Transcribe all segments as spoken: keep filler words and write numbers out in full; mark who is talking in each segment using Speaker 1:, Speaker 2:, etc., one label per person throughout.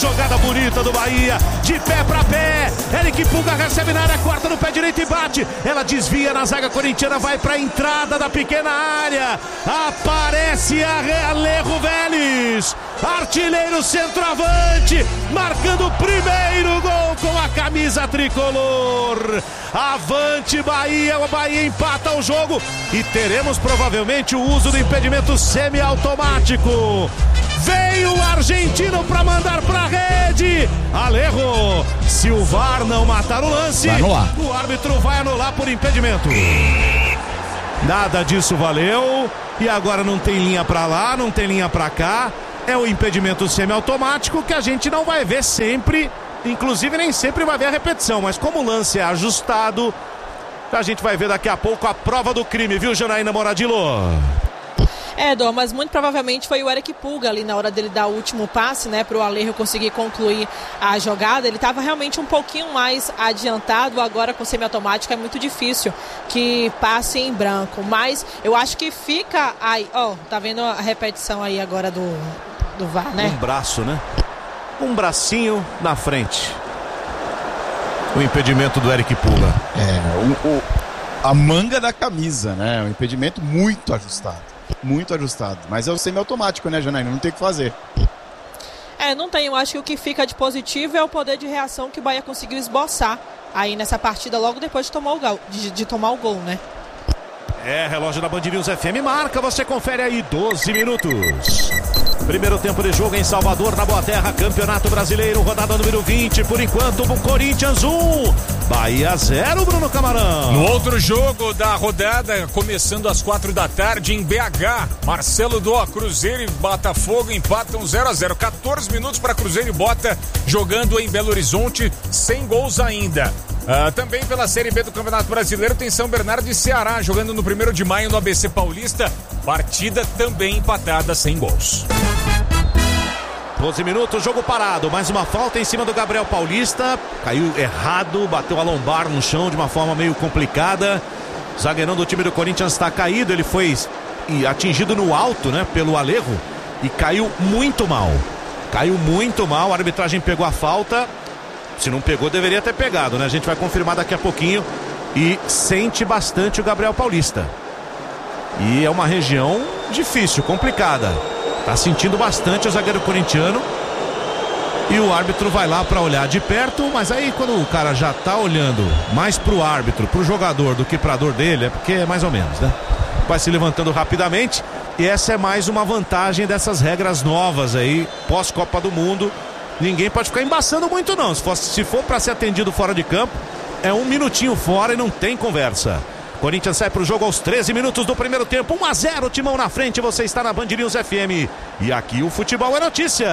Speaker 1: jogada bonita do Bahia, de pé pra pé, Eric Pulga recebe na área, corta no pé direito e bate, ela desvia na zaga corintiana, vai pra entrada da pequena área, aparece a Alejo Vélez, artilheiro centroavante, marcando o primeiro gol com a camisa tricolor. Avante Bahia, o Bahia empata o jogo e teremos provavelmente o uso do impedimento semiautomático. Veio o argentino para mandar para a rede. Alejo, se o V A R não matar o lance, o árbitro vai anular por impedimento. Nada disso valeu. E agora não tem linha para lá, não tem linha para cá. É o impedimento semiautomático que a gente não vai ver sempre. Inclusive nem sempre vai ver a repetição, mas como o lance é ajustado, a gente vai ver daqui a pouco a prova do crime, viu, Janaína Moradillo?
Speaker 2: É, Dom, mas muito provavelmente foi o Eric Pulga ali na hora dele dar o último passe, né, para o Alejo conseguir concluir a jogada. Ele estava realmente um pouquinho mais adiantado, agora com semiautomático é muito difícil que passe em branco, mas eu acho que fica aí, ó, oh, tá vendo a repetição aí agora do, do V A R, né?
Speaker 1: Um braço, né? Um bracinho na frente. O impedimento do Eric Pulga.
Speaker 3: É, o, o, a manga da camisa, né? Um impedimento muito ajustado. Muito ajustado. Mas é o semiautomático, né, Janaína? Não tem o que fazer.
Speaker 2: É, não tem. Eu acho que o que fica de positivo é o poder de reação que o Bahia conseguiu esboçar aí nessa partida logo depois de tomar o gol, de, de tomar o gol, né?
Speaker 1: É, relógio da Band News F M marca, você confere aí, doze minutos. Primeiro tempo de jogo em Salvador, na Boa Terra, Campeonato Brasileiro, rodada número vinte. Por enquanto, o Corinthians um, Bahia zero, Bruno Camarão.
Speaker 4: No outro jogo da rodada, começando às quatro da tarde em B H, Marcelo Dó, Cruzeiro e Botafogo empatam zero a zero. quatorze minutos para Cruzeiro e Bota, jogando em Belo Horizonte, sem gols ainda. Uh, também pela Série B do Campeonato Brasileiro tem São Bernardo e Ceará jogando no primeiro de maio no A B C Paulista, partida também empatada sem gols.
Speaker 1: doze minutos, jogo parado, mais uma falta em cima do Gabriel Paulista, caiu errado, bateu a lombar no chão de uma forma meio complicada. O zagueirão do time do Corinthians está caído, ele foi atingido no alto, né, pelo Alejo e caiu muito mal, caiu muito mal, a arbitragem pegou a falta. Se não pegou, deveria ter pegado, né? A gente vai confirmar daqui a pouquinho. E sente bastante o Gabriel Paulista. E é uma região difícil, complicada. Tá sentindo bastante o zagueiro corintiano. E o árbitro vai lá para olhar de perto. Mas aí quando o cara já tá olhando mais pro árbitro, pro jogador do que pra dor dele, é porque é mais ou menos, né? Vai se levantando rapidamente. E essa é mais uma vantagem dessas regras novas aí, pós-Copa do Mundo. Ninguém pode ficar embaçando muito não. Se for, se for para ser atendido fora de campo, é um minutinho fora e não tem conversa. Corinthians sai pro jogo aos treze minutos do primeiro tempo. um a zero, Timão na frente. Você está na Band News F M. E aqui o futebol é notícia.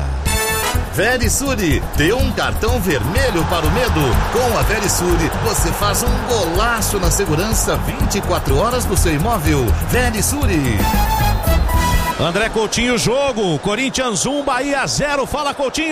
Speaker 5: Verisure, dê um cartão vermelho para o medo. Com a Verisure, você faz um golaço na segurança vinte e quatro horas do seu imóvel. Verisure.
Speaker 1: André Coutinho, jogo, Corinthians um, Bahia zero, fala Coutinho.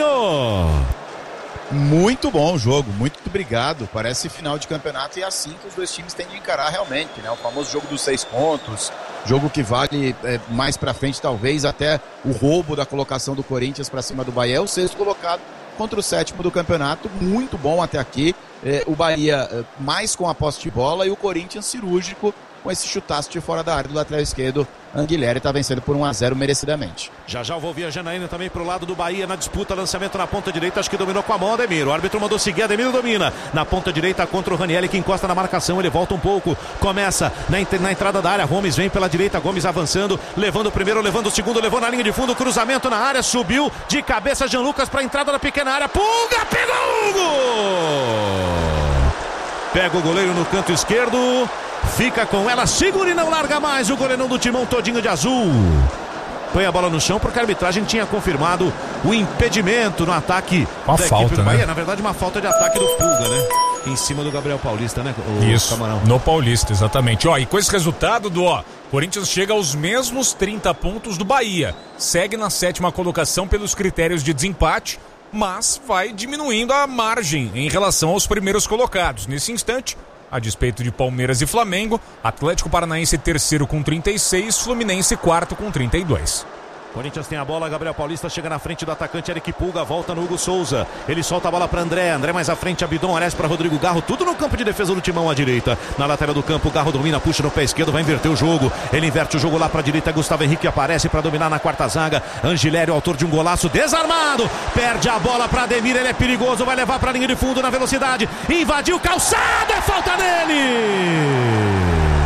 Speaker 3: Muito bom o jogo, muito obrigado, parece final de campeonato e é assim que os dois times têm de encarar realmente, né? O famoso jogo dos seis pontos, jogo que vale é, mais pra frente talvez até o roubo da colocação do Corinthians pra cima do Bahia, é o sexto colocado contra o sétimo do campeonato, muito bom até aqui, é, o Bahia é, mais com a posse de bola e o Corinthians cirúrgico com esse chutaço de fora da área do lateral esquerdo. Anguilhéry está vencendo por um a zero merecidamente.
Speaker 1: Já já eu vou ouvir a Janaína também pro lado do Bahia na disputa, lançamento na ponta direita, acho que dominou com a mão Ademir, o árbitro mandou seguir, Ademir domina, na ponta direita contra o Ranieri que encosta na marcação, ele volta um pouco, começa na, na entrada da área, Gomes vem pela direita, Gomes avançando, levando o primeiro, levando o segundo, levou na linha de fundo, cruzamento na área, subiu de cabeça Jean Lucas para a entrada da pequena área, Pulga, pegou o gol! Pega o goleiro no canto esquerdo, fica com ela, segura e não larga mais o goleirão do Timão todinho de azul. Põe a bola no chão porque a arbitragem tinha confirmado o impedimento no ataque
Speaker 4: uma
Speaker 1: da
Speaker 4: falta,
Speaker 1: equipe do
Speaker 4: né?
Speaker 1: Bahia. Na verdade, uma falta de ataque do Pulga, né? Em cima do Gabriel Paulista, né? O
Speaker 4: Isso,
Speaker 1: Camarão.
Speaker 4: no Paulista, exatamente. Ó, e com esse resultado do ó, Corinthians chega aos mesmos trinta pontos do Bahia. Segue na sétima colocação pelos critérios de desempate, mas vai diminuindo a margem em relação aos primeiros colocados. Nesse instante, a despeito de Palmeiras e Flamengo, Atlético Paranaense terceiro com trinta e seis, Fluminense quarto com trinta e dois.
Speaker 1: Corinthians tem a bola, Gabriel Paulista chega na frente do atacante Eric Pulga, volta no Hugo Souza, ele solta a bola para André, André mais à frente, Abidon, Ares para Rodrigo Garro, tudo no campo de defesa do Timão à direita, na lateral do campo, Garro domina, puxa no pé esquerdo, vai inverter o jogo, ele inverte o jogo lá para a direita, Gustavo Henrique aparece para dominar na quarta zaga, Angilério, autor de um golaço, desarmado, perde a bola para Ademir, ele é perigoso, vai levar para a linha de fundo na velocidade, invadiu, calçado, é falta nele!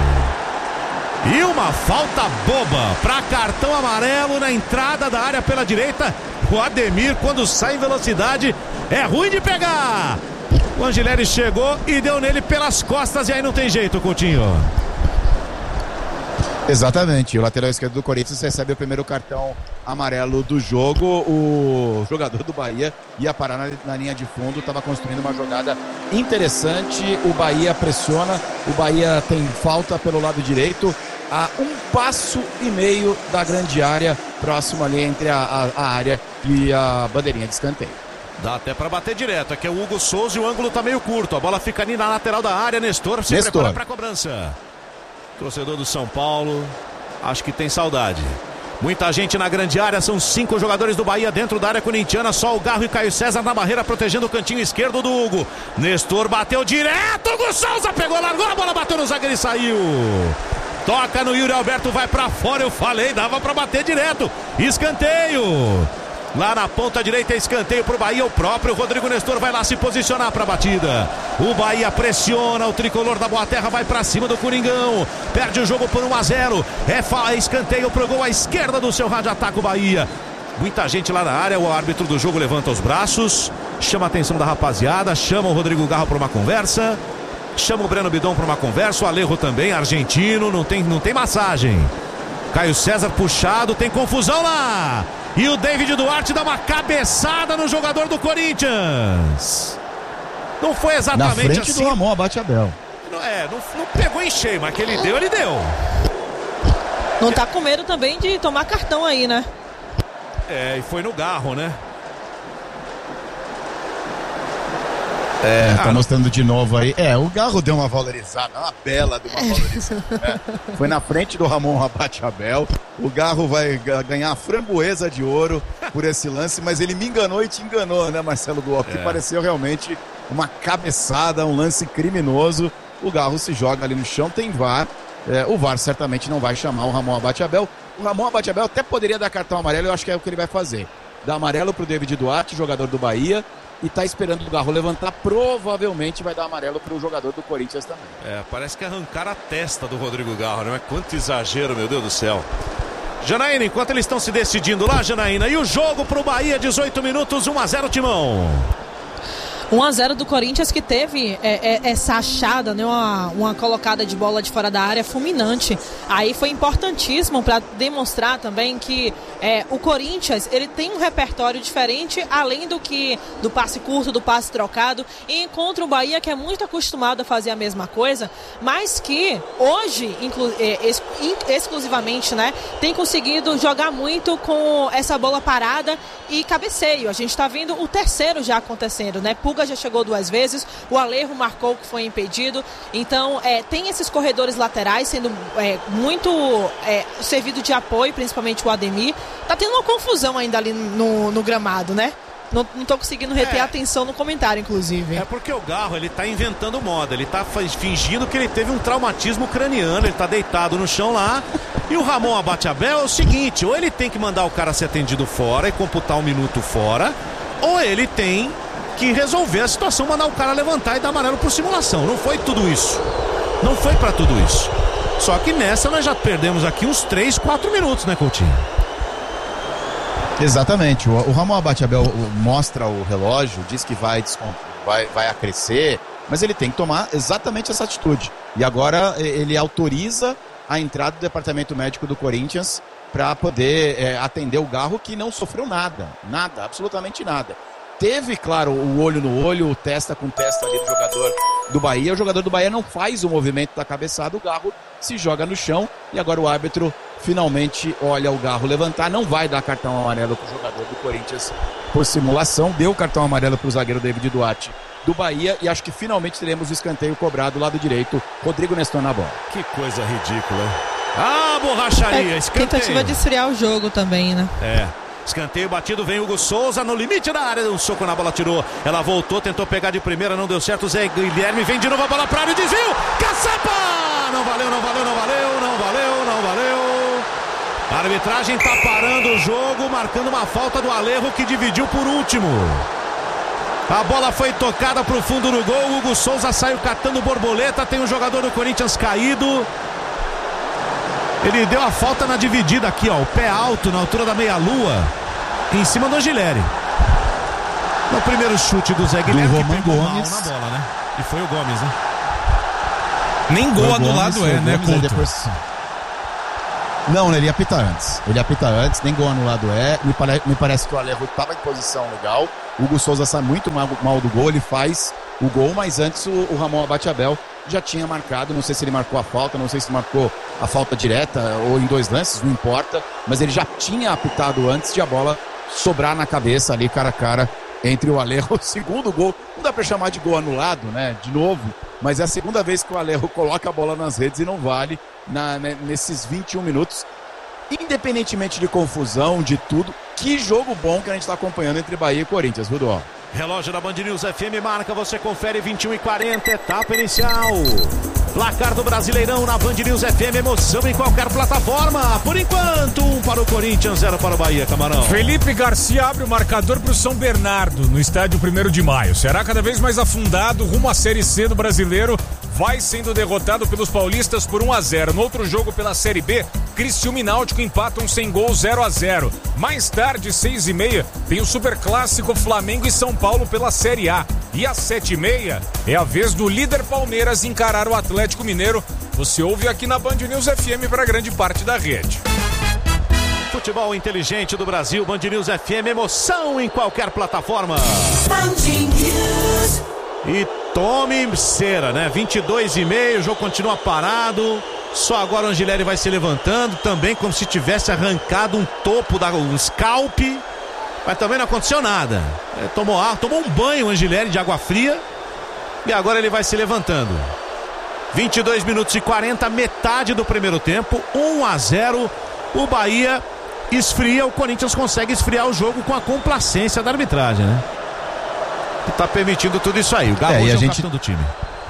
Speaker 1: E uma falta boba para cartão amarelo na entrada da área pela direita. O Ademir, quando sai em velocidade, é ruim de pegar. O Angileri chegou e deu nele pelas costas e aí não tem jeito, Coutinho.
Speaker 3: Exatamente, o lateral esquerdo do Corinthians recebe o primeiro cartão amarelo do jogo. O jogador do Bahia ia parar na, na linha de fundo, estava construindo uma jogada interessante. O Bahia pressiona, o Bahia tem falta pelo lado direito, a um passo e meio da grande área, próximo ali entre a, a, a área e a bandeirinha de escanteio.
Speaker 1: Dá até para bater direto, aqui é o Hugo Souza e o ângulo tá meio curto, a bola fica ali na lateral da área, Nestor se
Speaker 3: Nestor.
Speaker 1: prepara para a cobrança. Torcedor do São Paulo, acho que tem saudade. Muita gente na grande área, são cinco jogadores do Bahia dentro da área corintiana, só o Garro e Caio César na barreira protegendo o cantinho esquerdo do Hugo. Nestor bateu direto, Hugo Souza pegou, largou a bola, bateu no zagueiro e saiu. Toca no Yuri Alberto, vai pra fora, eu falei, dava pra bater direto. Escanteio. Lá na ponta direita, escanteio pro Bahia, o próprio Rodrigo Nestor vai lá se posicionar pra batida. O Bahia pressiona, o tricolor da Boa Terra vai pra cima do Coringão. Perde o jogo por um a zero. É escanteio pro gol à esquerda do seu rádio, ataca o Bahia. Muita gente lá na área, o árbitro do jogo levanta os braços, chama a atenção da rapaziada, chama o Rodrigo Garro pra uma conversa, chama o Breno Bidon pra uma conversa, o Alejo também, argentino, não tem, não tem massagem. Caio César puxado, tem confusão lá. E o David Duarte dá uma cabeçada no jogador do Corinthians. Não foi exatamente assim.
Speaker 3: Na frente
Speaker 1: assim.
Speaker 3: do Ramon Abate-Abel.
Speaker 1: Não, é, não, não pegou em cheio, mas que ele deu, ele deu.
Speaker 2: Não tá com medo também de tomar cartão aí, né?
Speaker 1: É, e foi no Garro, né?
Speaker 3: É, tá
Speaker 1: ah,
Speaker 3: mostrando de novo aí. É, o Garro deu uma valorizada, uma bela de uma valorizada. Né? Foi na frente do Ramon Abate-Abel. O Garro vai ganhar a framboesa de ouro por esse lance, mas ele me enganou e te enganou, né, Marcelo Duó? Que é. Pareceu realmente uma cabeçada, um lance criminoso. O Garro se joga ali no chão, tem V A R. É, o V A R certamente não vai chamar o Ramon Abate-Abel. O Ramon Abate-Abel até poderia dar cartão amarelo, eu acho que é o que ele vai fazer. Dá amarelo pro David Duarte, jogador do Bahia, e tá esperando o Garro levantar, provavelmente vai dar amarelo pro jogador do Corinthians também.
Speaker 1: É, parece que arrancaram a testa do Rodrigo Garro, não é? Quanto exagero, meu Deus do céu. Janaína, enquanto eles estão se decidindo lá, Janaína, e o jogo pro Bahia, dezoito minutos, um a zero, Timão.
Speaker 2: um a zero do Corinthians, que teve é, é, essa achada, né, uma, uma colocada de bola de fora da área fulminante. Aí foi importantíssimo para demonstrar também que é, o Corinthians ele tem um repertório diferente, além do que do passe curto, do passe trocado, e encontra o Bahia, que é muito acostumado a fazer a mesma coisa, mas que hoje, inclu, é, ex, in, exclusivamente, né, tem conseguido jogar muito com essa bola parada e cabeceio. A gente está vendo o terceiro já acontecendo, né? Pulga já chegou duas vezes, o Alejo marcou que foi impedido, então é, tem esses corredores laterais sendo é, muito é, servido de apoio, principalmente o Ademir. Tá tendo uma confusão ainda ali no, no gramado, né? Não, não tô conseguindo reter
Speaker 1: é.
Speaker 2: a atenção no comentário, inclusive.
Speaker 1: É porque o Garro, ele tá inventando moda, ele tá fingindo que ele teve um traumatismo craniano, ele tá deitado no chão lá, e o Ramon Abate-Abel é o seguinte, ou ele tem que mandar o cara ser atendido fora e computar um minuto fora, ou ele tem que resolver a situação, mandar o cara levantar e dar amarelo por simulação. Não foi tudo isso. Não foi pra tudo isso. Só que nessa nós já perdemos aqui uns três, quatro minutos, né, Coutinho?
Speaker 3: Exatamente. O, o Ramon Abate-Abel mostra o relógio, diz que vai, vai, vai acrescer, mas ele tem que tomar exatamente essa atitude. E agora ele autoriza a entrada do departamento médico do Corinthians para poder é, atender o Garro, que não sofreu nada. Nada, absolutamente nada. Teve, claro, o olho no olho, o testa com testa ali do jogador do Bahia. O jogador do Bahia não faz o movimento da cabeçada, o Garro se joga no chão e agora o árbitro finalmente olha o Garro levantar. Não vai dar cartão amarelo para o jogador do Corinthians por simulação. Deu cartão amarelo para o zagueiro David Duarte do Bahia e acho que finalmente teremos o escanteio cobrado do lado direito. Rodrigo Nestor na bola.
Speaker 1: Que coisa ridícula. Ah, borracharia,
Speaker 2: É,
Speaker 1: escanteio.
Speaker 2: tentativa de esfriar o jogo também, né?
Speaker 1: É. Escanteio batido, vem Hugo Souza no limite da área, um soco na bola, tirou. Ela voltou, tentou pegar de primeira, não deu certo. Zé Guilherme vem de novo a bola pra área, desvio. Caçapa! Não valeu, não valeu, não valeu, não valeu, não valeu. A arbitragem tá parando o jogo, marcando uma falta do Alejo, que dividiu por último. A bola foi tocada pro fundo do gol. Hugo Souza saiu catando borboleta. Tem um jogador do Corinthians caído. Ele deu a falta na dividida aqui, ó. O pé alto na altura da meia-lua, em cima do Angileri. No primeiro chute do Zé Guilherme,
Speaker 3: do
Speaker 1: que pegou
Speaker 3: Gomes.
Speaker 1: mal na bola, né? E foi o Gomes, né?
Speaker 4: Nem gol anulado é, né, Couto?
Speaker 3: Depois... Não, ele ia apitar antes. Ele ia apitar antes, nem gol anulado é. Me, pare... Me parece que o Alejo estava em posição legal. O Hugo Souza sai muito mal, mal do gol, ele faz o gol, mas antes o, o Ramon Abate-Abel já tinha marcado. Não sei se ele marcou a falta, não sei se marcou a falta direta ou em dois lances, não importa. Mas ele já tinha apitado antes de a bola sobrar na cabeça ali, cara a cara, entre o Alejo. O segundo gol, não dá pra chamar de gol anulado, né? De novo, mas é a segunda vez que o Alejo coloca a bola nas redes e não vale na, né, nesses vinte e um minutos. Independentemente de confusão, de tudo, que jogo bom que a gente tá acompanhando entre Bahia e Corinthians, viu, Duó?
Speaker 1: Relógio da Band News F M marca, você confere vinte e um e quarenta, etapa inicial. Placar do Brasileirão na Band News F M, emoção em qualquer plataforma. Por enquanto, um para o Corinthians, zero para o Bahia, Camarão.
Speaker 4: Felipe Garcia abre o marcador para o São Bernardo, no estádio primeiro de maio. Será cada vez mais afundado rumo à Série C do Brasileiro. Vai sendo derrotado pelos paulistas por um a zero. No outro jogo pela Série B, Criciúma e Náutico empatam sem gol zero a zero. Mais tarde, seis e meia, tem o Superclássico Flamengo e São Paulo pela Série A. E às sete e meia é a vez do líder Palmeiras encarar o Atlético Mineiro. Você ouve aqui na Band News F M para grande parte da rede.
Speaker 1: Futebol inteligente do Brasil, Band News F M, emoção em qualquer plataforma.
Speaker 6: Band News.
Speaker 1: E tome cera, né? vinte e dois e meio, o jogo continua parado. Só agora o Angileri vai se levantando, também como se tivesse arrancado um topo, da, um scalp. Mas também não aconteceu nada. É, tomou, tomou um banho o Angileri de água fria. E agora ele vai se levantando. vinte e dois minutos e quarenta, metade do primeiro tempo, um a zero. O Bahia esfria, o Corinthians consegue esfriar o jogo com a complacência da arbitragem, né? Que tá permitindo tudo isso aí. O Galo é,
Speaker 3: é
Speaker 1: o
Speaker 3: gente...
Speaker 1: capitão do time.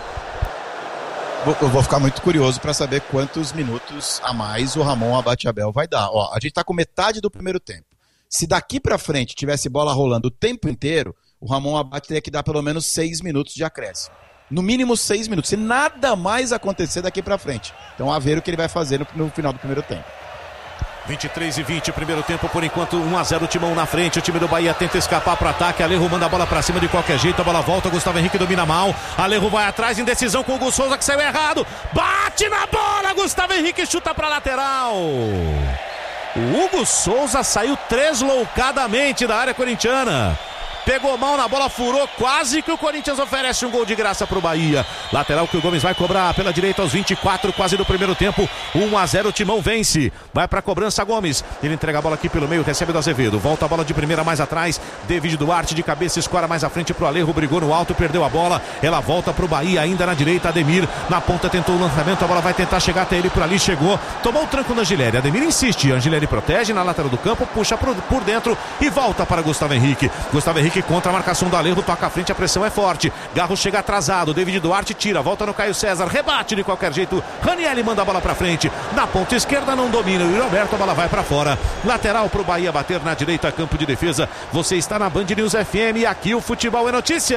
Speaker 3: Eu vou ficar muito curioso para saber quantos minutos a mais o Ramon Abate-Abel vai dar. Ó, a gente tá com metade do primeiro tempo. Se daqui para frente tivesse bola rolando o tempo inteiro, o Ramon Abate teria que dar pelo menos seis minutos de acréscimo. No mínimo seis minutos. Se nada mais acontecer daqui para frente. Então a ver o que ele vai fazer no, no final do primeiro tempo.
Speaker 1: vinte e três e vinte, primeiro tempo, por enquanto um a zero, o Timão na frente. O time do Bahia tenta escapar para ataque. Alejo manda a bola para cima de qualquer jeito. A bola volta, Gustavo Henrique domina mal. Alejo vai atrás, indecisão com o Hugo Souza, que saiu errado. Bate na bola, Gustavo Henrique chuta para lateral. O Hugo Souza saiu tresloucadamente da área corintiana. Pegou mal na bola, furou, quase que o Corinthians oferece um gol de graça pro Bahia. Lateral que o Gomes vai cobrar pela direita aos vinte e quatro, quase do primeiro tempo. um a zero, o Timão vence. Vai pra cobrança Gomes. Ele entrega a bola aqui pelo meio, recebe do Azevedo. Volta a bola de primeira mais atrás. David Duarte de cabeça, escora mais à frente pro Alejo. Brigou no alto, perdeu a bola. Ela volta pro Bahia, ainda na direita. Ademir na ponta tentou o lançamento. A bola vai tentar chegar até ele por ali. Chegou, tomou o tranco da Angileri. Ademir insiste. Angileri protege na lateral do campo, puxa por, por dentro e volta para Gustavo Henrique. Gustavo Henrique contra a marcação do Alejo, toca à frente, a pressão é forte. Garro chega atrasado, David Duarte tira, volta no Caio César, rebate de qualquer jeito. Ranieri manda a bola pra frente, na ponta esquerda não domina, e o Roberto, a bola vai pra fora. Lateral pro Bahia bater na direita, campo de defesa. Você está na Band News F M e aqui o futebol é notícia.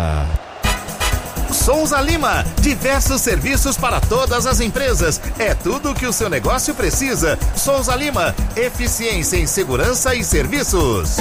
Speaker 5: Souza Lima, diversos serviços para todas as empresas. É tudo o que o seu negócio precisa. Souza Lima, eficiência em segurança e serviços.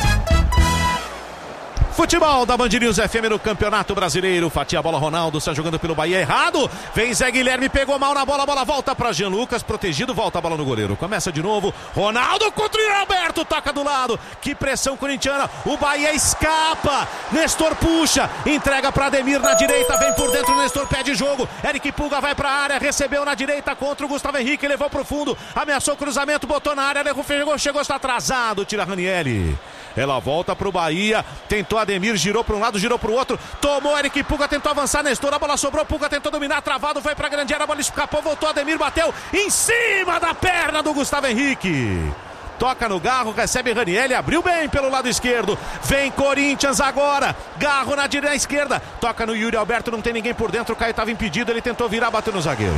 Speaker 1: Futebol da Band News F M no Campeonato Brasileiro. Fatia a bola, Ronaldo está jogando pelo Bahia errado. Vem Zé Guilherme, pegou mal na bola, a bola volta para Jean Lucas, protegido, volta a bola no goleiro. Começa de novo, Ronaldo contra o Roberto, toca do lado. Que pressão corintiana, o Bahia escapa. Nestor puxa, entrega para Ademir na direita, vem por dentro, Nestor pede jogo. Eric Pulga vai para a área, recebeu na direita contra o Gustavo Henrique, levou pro fundo, ameaçou o cruzamento, botou na área, chegou, chegou, está atrasado, tira Ranieri. Ela volta pro Bahia, tentou Ademir, girou para um lado, girou pro outro, tomou Eric Puga, tentou avançar, Nestor, a bola sobrou, Puga tentou dominar, travado, foi pra grande área, a bola escapou, voltou, Ademir bateu em cima da perna do Gustavo Henrique. Toca no Garro, recebe Ranieri, abriu bem pelo lado esquerdo. Vem Corinthians agora. Garro na direita esquerda. Toca no Yuri Alberto, não tem ninguém por dentro. O Caio estava impedido, ele tentou virar, bateu no zagueiro.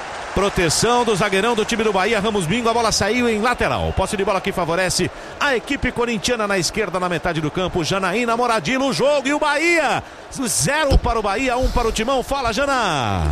Speaker 1: Proteção do zagueirão do time do Bahia, Ramos Mingo, a bola saiu em lateral. Posse de bola que favorece a equipe corintiana na esquerda, na metade do campo. Janaína Moradilo, o jogo e o Bahia. Zero para o Bahia, um para o Timão. Fala, Jana.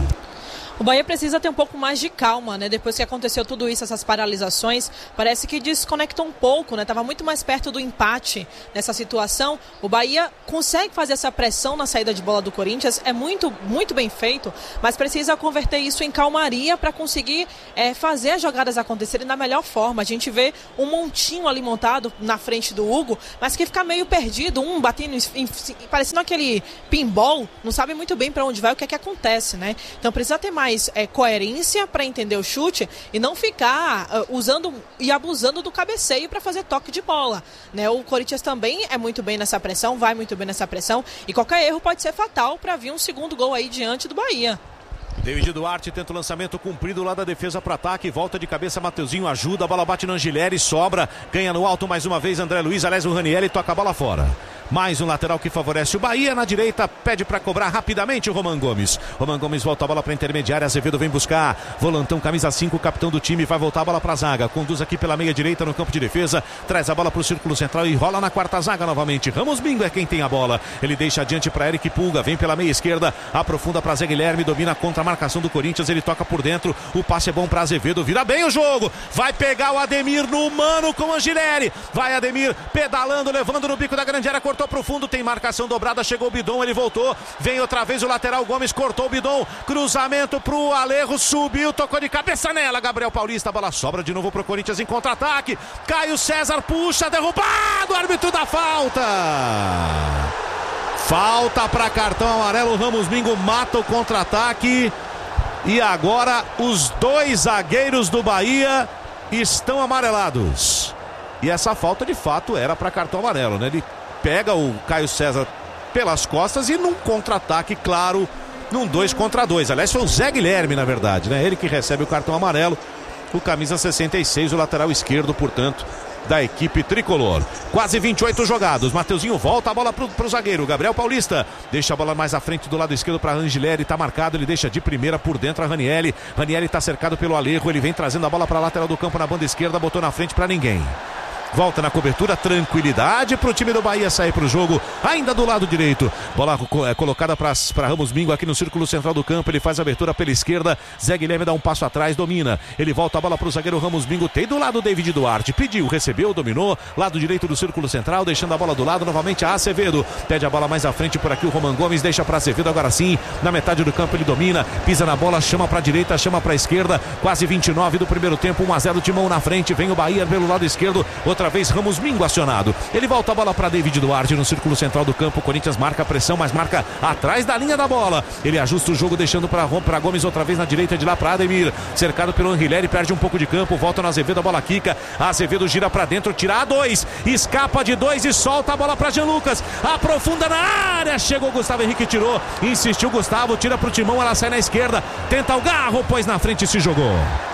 Speaker 2: O Bahia precisa ter um pouco mais de calma, né? Depois que aconteceu tudo isso, essas paralisações, parece que desconectou um pouco, né? Estava muito mais perto do empate nessa situação. O Bahia consegue fazer essa pressão na saída de bola do Corinthians, é muito, muito bem feito, mas precisa converter isso em calmaria para conseguir é, fazer as jogadas acontecerem da melhor forma. A gente vê um montinho ali montado na frente do Hugo, mas que fica meio perdido, um batendo, em, parecendo aquele pinball, não sabe muito bem para onde vai, o que é que acontece, né? Então precisa ter mais mais é, coerência para entender o chute e não ficar uh, usando e abusando do cabeceio para fazer toque de bola, né? O Corinthians também é muito bem nessa pressão, vai muito bem nessa pressão e qualquer erro pode ser fatal para vir um segundo gol aí diante do Bahia.
Speaker 1: David Duarte tenta o lançamento cumprido lá da defesa para ataque, volta de cabeça, Mateuzinho ajuda, a bola bate no Angileri, sobra, ganha no alto mais uma vez André Luiz, aliás o Ranieri toca a bola fora. Mais um lateral que favorece o Bahia, na direita pede para cobrar rapidamente o Roman Gomes. Roman Gomes volta a bola para intermediária, Azevedo vem buscar, volantão camisa cinco, capitão do time, vai voltar a bola para a zaga, conduz aqui pela meia direita no campo de defesa, traz a bola para o círculo central e rola na quarta zaga novamente. Ramos Mingo é quem tem a bola, ele deixa adiante para Eric Pulga, vem pela meia esquerda, aprofunda para Zé Guilherme, domina contra a marcação do Corinthians, ele toca por dentro, o passe é bom para Azevedo, vira bem o jogo, vai pegar o Ademir no mano com o Angileri, vai Ademir pedalando, levando no bico da grande área, cortou pro fundo, tem marcação dobrada, chegou o Bidon, ele voltou, vem outra vez o lateral Gomes, cortou o Bidon, cruzamento pro Alejo, subiu, tocou de cabeça nela, Gabriel Paulista, a bola sobra de novo pro Corinthians em contra-ataque, Caio César puxa, derrubado, árbitro da falta. Falta para cartão amarelo, Ramos Mingo mata o contra-ataque e agora os dois zagueiros do Bahia estão amarelados. E essa falta de fato era para cartão amarelo, né? Ele pega o Caio César pelas costas e num contra-ataque, claro, num dois contra dois. Aliás, foi o Zé Guilherme, na verdade, né? Ele que recebe o cartão amarelo, o camisa sessenta e seis, o lateral esquerdo, portanto, da equipe tricolor. Quase vinte e oito jogados, Mateuzinho volta a bola pro, pro zagueiro, Gabriel Paulista deixa a bola mais à frente do lado esquerdo para Angileri, tá marcado, ele deixa de primeira por dentro a Ranieri, Ranieri tá cercado pelo Alejo, ele vem trazendo a bola para a lateral do campo na banda esquerda, botou na frente para ninguém. Volta na cobertura, tranquilidade para o time do Bahia sair para o jogo, ainda do lado direito. Bola é, colocada para Ramos Mingo aqui no círculo central do campo. Ele faz a abertura pela esquerda. Zé Guilherme dá um passo atrás, domina. Ele volta a bola para o zagueiro Ramos Mingo. Tem do lado David Duarte. Pediu, recebeu, dominou. Lado direito do círculo central, deixando a bola do lado novamente a Azevedo. Pede a bola mais à frente por aqui o Roman Gomes. Deixa para Azevedo agora sim. Na metade do campo ele domina. Pisa na bola, chama para a direita, chama para a esquerda. Quase vinte e nove do primeiro tempo. um a zero Timão na frente. Vem o Bahia pelo lado esquerdo. Outra vez Ramos Mingo acionado, ele volta a bola para David Duarte no círculo central do campo. O Corinthians marca a pressão, mas marca atrás da linha da bola, ele ajusta o jogo deixando para Gomes outra vez na direita, de lá para Ademir, cercado pelo Angileri, perde um pouco de campo, volta no Azevedo, a bola quica, Azevedo gira para dentro, tira a dois, escapa de dois e solta a bola para Jean Lucas, aprofunda na área, chegou o Gustavo Henrique, tirou, insistiu Gustavo, tira para o Timão, ela sai na esquerda, tenta o Garro, pois na frente se jogou,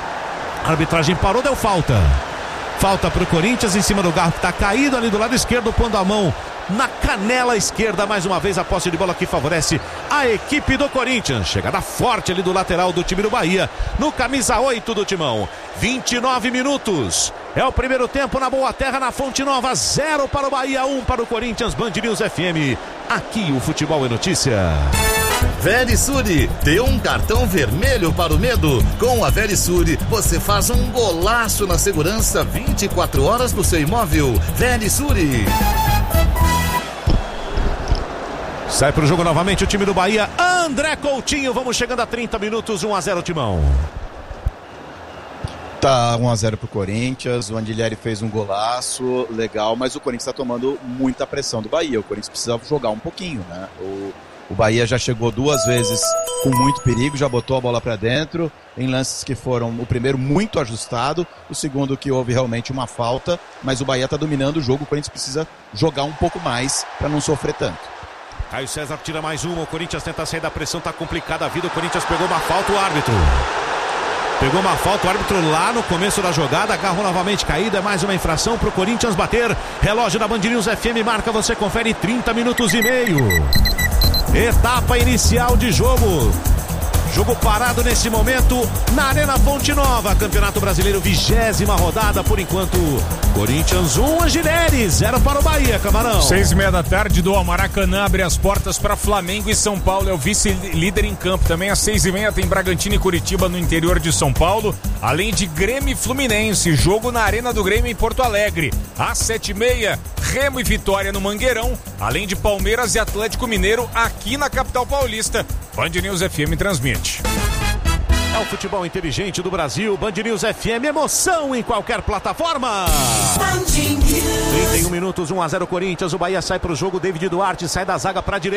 Speaker 1: a arbitragem parou, deu falta. Falta para o Corinthians em cima do Garro, que está caído ali do lado esquerdo, pondo a mão na canela esquerda. Mais uma vez a posse de bola que favorece a equipe do Corinthians. Chegada forte ali do lateral do time do Bahia, no camisa oito do Timão. vinte e nove minutos. É o primeiro tempo na Boa Terra, na Fonte Nova. Zero para o Bahia, um para o Corinthians. Band News F M. Aqui o futebol é notícia.
Speaker 5: Verisuri, dê um cartão vermelho para o medo. Com a Verisuri, você faz um golaço na segurança vinte e quatro horas do seu imóvel. Verisuri.
Speaker 1: Sai para o jogo novamente o time do Bahia. André Coutinho, vamos chegando a trinta minutos, um a zero Timão.
Speaker 3: Tá um a zero pro Corinthians, o Angileri fez um golaço legal, mas o Corinthians está tomando muita pressão do Bahia. O Corinthians precisa jogar um pouquinho, né? O O Bahia já chegou duas vezes com muito perigo, já botou a bola para dentro, em lances que foram, o primeiro muito ajustado, o segundo que houve realmente uma falta, mas o Bahia está dominando o jogo, o Corinthians precisa jogar um pouco mais para não sofrer tanto.
Speaker 1: Caio César tira mais uma, o Corinthians tenta sair da pressão, tá complicada a vida, o Corinthians pegou uma falta, o árbitro pegou uma falta, o árbitro lá no começo da jogada, agarrou novamente caída, mais uma infração pro Corinthians bater, relógio da Band News F M marca, você confere trinta minutos e meio, etapa inicial de jogo, jogo parado nesse momento na Arena Fonte Nova, Campeonato Brasileiro, vigésima rodada, por enquanto Corinthians um, Angileri, zero para o Bahia, Camarão.
Speaker 4: Seis e meia da tarde do Maracanã abre as portas para Flamengo e São Paulo, é o vice-líder em campo. Também às seis e meia tem Bragantino e Curitiba no interior de São Paulo, além de Grêmio e Fluminense, jogo na Arena do Grêmio em Porto Alegre. Às sete e meia, Remo e Vitória no Mangueirão, além de Palmeiras e Atlético Mineiro aqui na capital paulista. Band News F M transmite.
Speaker 1: É o futebol inteligente do Brasil, Band News F M, emoção em qualquer plataforma. trinta e um minutos, um a zero Corinthians, o Bahia sai pro jogo, David Duarte sai da zaga pra direita.